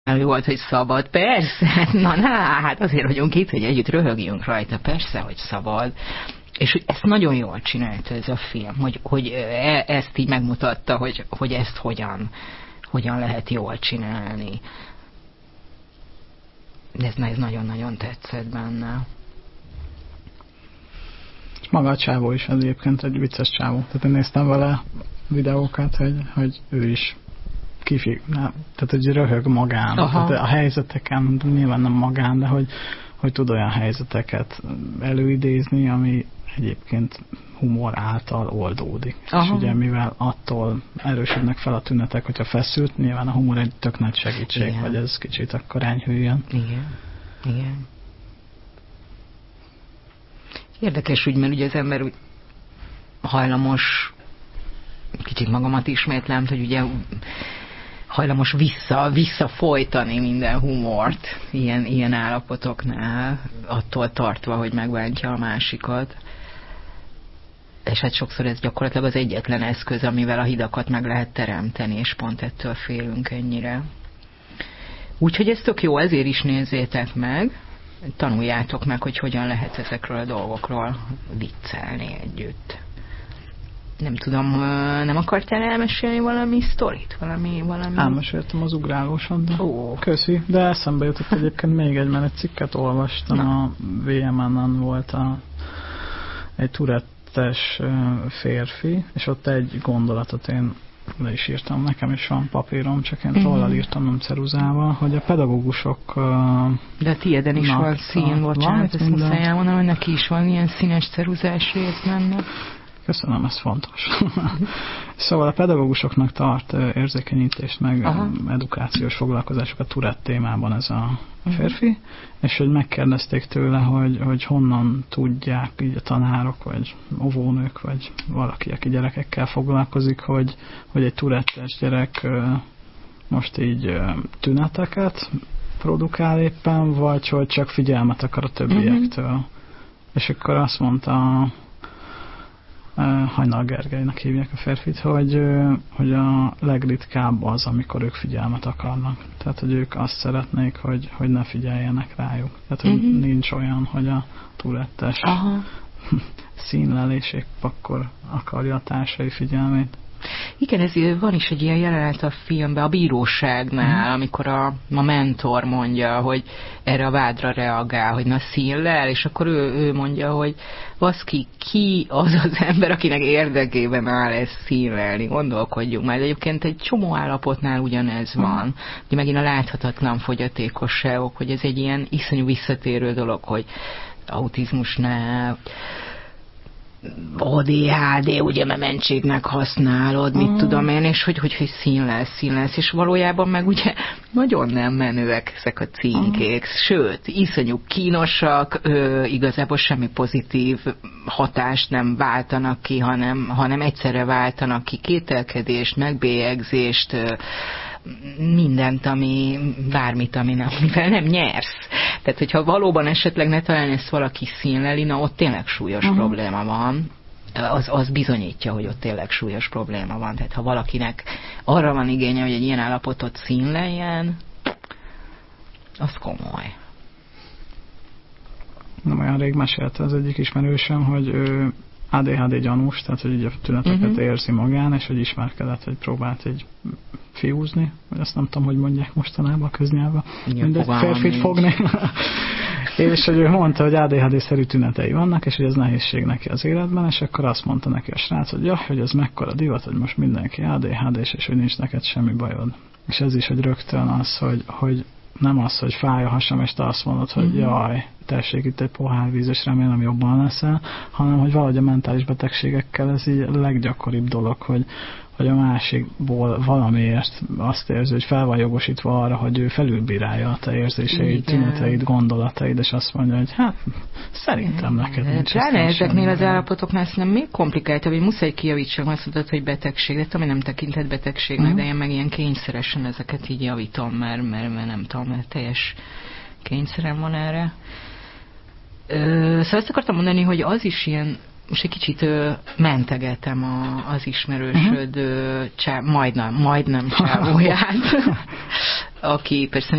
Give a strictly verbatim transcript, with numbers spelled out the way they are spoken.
Jó volt, hogy szabad. Persze, na, na, hát azért vagyunk itt, hogy együtt röhögjünk rajta. Persze, hogy szabad. És hogy ezt nagyon jól csinálta ez a film, hogy, hogy e, ezt így megmutatta, hogy, hogy ezt hogyan, hogyan lehet jól csinálni. Ez, ez nagyon-nagyon tetszett benne. Maga a csávó is egyébként egy vicces csávó. Tehát én néztem vele videókat, hogy, hogy ő is kifig, nem, tehát hogy röhög magán. Tehát a helyzeteken, nyilván nem magán, de hogy, hogy tud olyan helyzeteket előidézni, ami egyébként humor által oldódik. Aha. És ugye mivel attól erősödnek fel a tünetek, hogyha feszült, nyilván a humor egy tök nagy segítség, igen. Hogy ez kicsit akkor enyhüljön. Igen. Igen. Érdekes úgy, mert ugye az ember úgy hajlamos, kicsit magamat ismétlem, hogy ugye hajlamos vissza, visszafolytani minden humort ilyen, ilyen állapotoknál, attól tartva, hogy megbántja a másikat. És hát sokszor ez gyakorlatilag az egyetlen eszköz, amivel a hidakat meg lehet teremteni, és pont ettől félünk ennyire. Úgyhogy ez tök jó, ezért is nézzétek meg, tanuljátok meg, hogy hogyan lehet ezekről a dolgokról viccelni együtt. Nem tudom, nem akartál elmesélni valami sztorit? Valami, valami... Elmeséltem az ugrálósat, de oh. Köszi. De eszembe jutott egyébként még egy, mert egy cikket olvastam, na. A vé em en-en volt a, egy turettes férfi, és ott egy gondolatot én le is írtam, nekem is van papírom, csak én tollal mm-hmm. írtam, nem ceruzával, hogy a pedagógusok... De a tiéden is van szín, bocsánat, ezt muszáj elmondanom, hogy neki is van ilyen színes ceruzás rész benne. Köszönöm, ez fontos. Szóval a pedagógusoknak tart érzékenyítést, meg aha. Edukációs foglalkozások a Tourette témában ez a férfi, uh-huh. És hogy megkérdezték tőle, hogy, hogy honnan tudják így a tanárok, vagy óvónők, vagy valaki, aki gyerekekkel foglalkozik, hogy, hogy egy Tourette-es gyerek most így tüneteket produkál éppen, vagy hogy csak figyelmet akar a többiektől. Uh-huh. És akkor azt mondta Hajnal Gergelynek hívják a férfit, hogy, hogy a legritkább az, amikor ők figyelmet akarnak. Tehát, hogy ők azt szeretnék, hogy, hogy ne figyeljenek rájuk. Tehát, hogy uh-huh. nincs olyan, hogy a Tourette-es színlelés épp akkor akarja a társai figyelmét. Igen, ez van is egy ilyen jelenet a filmben, a bíróságnál, mm. amikor a, a mentor mondja, hogy erre a vádra reagál, hogy na színlel, és akkor ő, ő mondja, hogy baszki, ki az az ember, akinek érdekében áll ezt színlelni, gondolkodjunk már. Egyébként egy csomó állapotnál ugyanez mm. van. Ugye megint a láthatatlan fogyatékosságok, hogy ez egy ilyen iszonyú visszatérő dolog, hogy autizmusnál, á dé há dé, ugye mementségnek használod, mit uh-huh. tudom én, és hogy, hogy, hogy színlelsz, színlelsz, és valójában meg ugye nagyon nem menőek ezek a címkék, uh-huh. sőt, iszonyú kínosak, ö, igazából semmi pozitív hatást nem váltanak ki, hanem, hanem egyszerre váltanak ki kételkedést, megbélyegzést, ö, mindent, ami, bármit, ami nem, mivel nem nyersz. Tehát, hogyha valóban esetleg ne talán ezt valaki színleli, na ott tényleg súlyos uh-huh. probléma van. Az, az bizonyítja, hogy ott tényleg súlyos probléma van. Tehát, ha valakinek arra van igénye, hogy egy ilyen állapotot színleljen, az komoly. Nem olyan rég mesélte az egyik ismerősöm, hogy ő á dé há dé gyanús, tehát hogy így a tüneteket uh-huh. érzi magán, és hogy ismerkedett, hogy próbált egy fiúzni, vagy azt nem tudom, hogy mondják mostanában a köznyelvben. Mindegy férfit fogni. És hogy ő mondta, hogy á dé há dé-szerű tünetei vannak, és hogy ez nehézség neki az életben, és akkor azt mondta neki a srác, hogy ja, hogy ez mekkora divat, hogy most mindenki á dé há dés, és hogy nincs neked semmi bajod. És ez is, hogy rögtön az, hogy, hogy nem az, hogy fáj a hasam, és te azt mondod, hogy uh-huh. jaj, tessék itt egy pohár víz, és remélem jobban leszel, hanem, hogy valahogy a mentális betegségekkel ez így a leggyakoribb dolog, hogy, hogy a másikból valamiért azt érzi, hogy fel van jogosítva arra, hogy ő felülbírálja a te érzéseid, tüneteid, gondolataid, és azt mondja, hogy hát szerintem neked nincs. Pláne ezeknél az állapotoknál szerintem még komplikáltabb, hogy muszáj kijavítsam, azt mondod, hogy betegség, de tudom, hogy nem tekintett betegségnek, uh-huh. de én meg ilyen kényszeresen ezeket így javítom, mert, mert, mert nem tudom, mert teljes kényszerem van erre. Ö, szóval azt akartam mondani, hogy az is ilyen, most egy kicsit ö, mentegetem a, az ismerősöd uh-huh. csá, majdnem, majdnem csávóját, aki persze